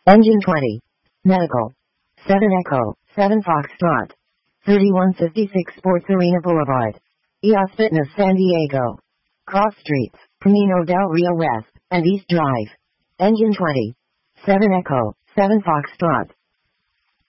Engine 20. Medical. 7 Echo, 7 Foxtrot. 3156 Sports Arena Boulevard. EOS Fitness San Diego. Cross Streets, Camino del Rio West, and East Drive. Engine 20. 7 Echo, 7 Foxtrot.